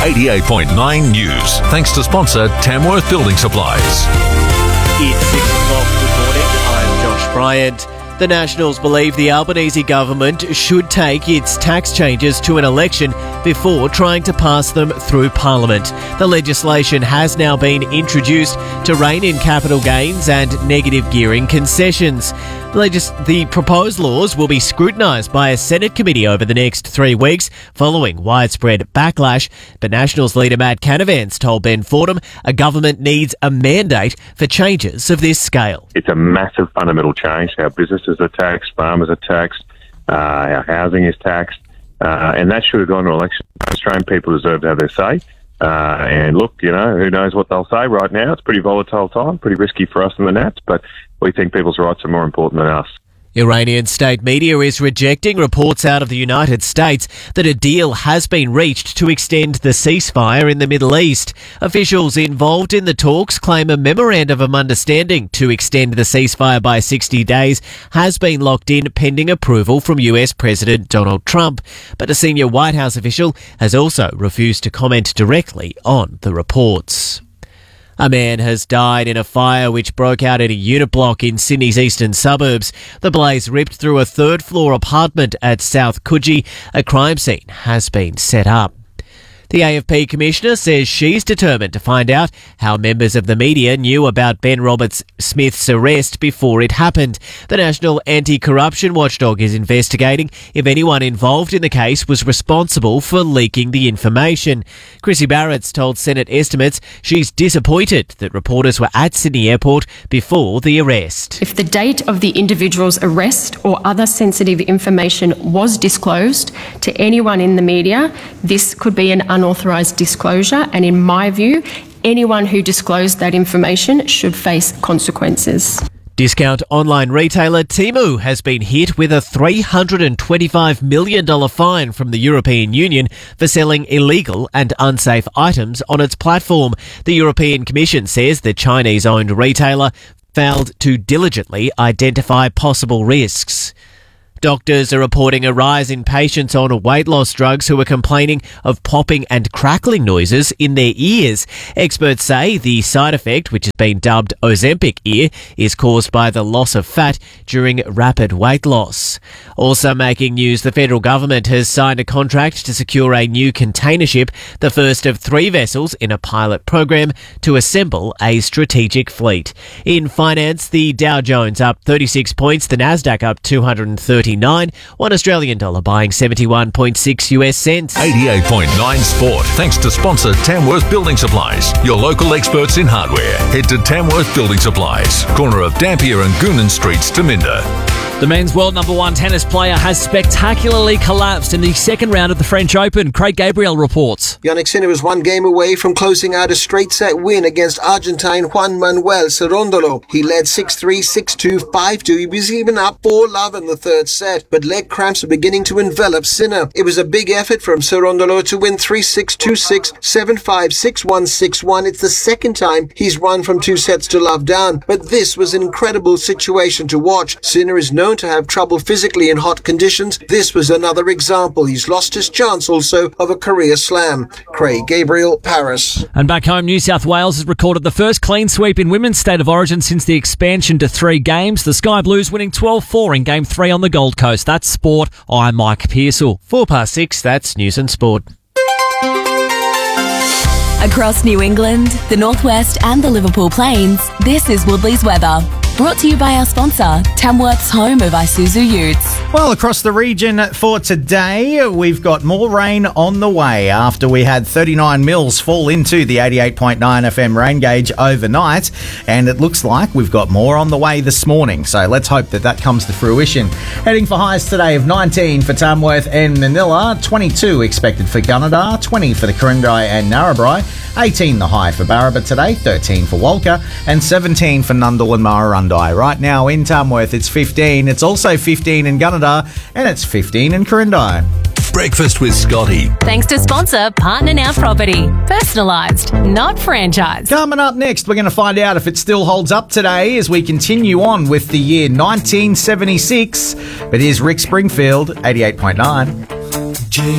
88.9 News. Thanks to sponsor Tamworth Building Supplies. It's 6 o'clock. Good morning. I'm Josh Bryant. The Nationals believe the Albanese government should take its tax changes to an election before trying to pass them through Parliament. The legislation has now been introduced to rein in capital gains and negative gearing concessions. The proposed laws will be scrutinised by a Senate committee over the next 3 weeks following widespread backlash. But Nationals leader Matt Canavan's told Ben Fordham a government needs a mandate for changes of this scale. It's a massive fundamental change. Our businesses are taxed, farmers are taxed, our housing is taxed, and that should have gone to election. Australian people deserve to have their say. And look, who knows what they'll say right now. It's a pretty volatile time, pretty risky for us in the Nats, but we think people's rights are more important than us. Iranian state media is rejecting reports out of the United States that a deal has been reached to extend the ceasefire in the Middle East. Officials involved in the talks claim a memorandum of understanding to extend the ceasefire by 60 days has been locked in pending approval from US President Donald Trump. But a senior White House official has also refused to comment directly on the reports. A man has died in a fire which broke out at a unit block in Sydney's eastern suburbs. The blaze ripped through a third-floor apartment at South Coogee. A crime scene has been set up. The AFP Commissioner says she's determined to find out how members of the media knew about Ben Roberts-Smith's arrest before it happened. The National Anti-Corruption Watchdog is investigating if anyone involved in the case was responsible for leaking the information. Chrissy Barrett's told Senate Estimates she's disappointed that reporters were at Sydney Airport before the arrest. If the date of the individual's arrest or other sensitive information was disclosed to anyone in the media, this could be an unauthorised disclosure, and in my view, anyone who disclosed that information should face consequences. Discount online retailer Temu has been hit with a $325 million fine from the European Union for selling illegal and unsafe items on its platform. The European Commission says the Chinese-owned retailer failed to diligently identify possible risks. Doctors are reporting a rise in patients on weight loss drugs who are complaining of popping and crackling noises in their ears. Experts say the side effect, which has been dubbed Ozempic ear, is caused by the loss of fat during rapid weight loss. Also making news, the federal government has signed a contract to secure a new container ship, the first of 3 vessels in a pilot program to assemble a strategic fleet. In finance, the Dow Jones up 36 points, the Nasdaq up 239, $1 Australian dollar buying 71.6 US cents. 88.9 Sport. Thanks to sponsor Tamworth Building Supplies, your local experts in hardware. Head to Tamworth Building Supplies, corner of Dampier and Goonan Streets, Taminda. The men's world number 1 tennis player has spectacularly collapsed in the second round of the French Open. Craig Gabriel reports. Jannik Sinner was 1 game away from closing out a straight-set win against Argentine Juan Manuel Cerundolo. He led 6-3, 6-2, 5-2. He was even up 4-love in the third set, but leg cramps were beginning to envelop Sinner. It was a big effort from Cerundolo to win 3-6, 2-6, 7-5, 6-1, 6-1. It's the second time he's won from 2 sets to love down, but this was an incredible situation to watch. Sinner is known to have trouble physically in hot conditions. This was another example. He's lost his chance also of a career slam. Craig Gabriel, Paris. And back home, New South Wales has recorded the first clean sweep in women's state of origin since the expansion to 3 games. The Sky Blues winning 12-4 in Game 3 on the Gold Coast. That's sport. I'm Mike Pearsall. 6:04, that's News and Sport. Across New England, the Northwest and the Liverpool Plains, this is Woodley's weather. Brought to you by our sponsor, Tamworth's home of Isuzu Utes. Well, across the region for today, we've got more rain on the way after we had 39 mils fall into the 88.9 FM rain gauge overnight, and it looks like we've got more on the way this morning, so let's hope that that comes to fruition. Heading for highs today of 19 for Tamworth and Manila, 22 expected for Gunnedah, 20 for the Ku-ring-gai and Narrabri, 18 the high for Barraba today, 13 for Walker, and 17 for Nundle and Murrurundi. Right now in Tamworth, it's 15. It's also 15 in Gunnedah, and it's 15 in Ku-ring-gai. Breakfast with Scotty. Thanks to sponsor Partner Now Property. Personalised, not franchised. Coming up next, we're going to find out if it still holds up today as we continue on with the year 1976. But here's Rick Springfield, 88.9.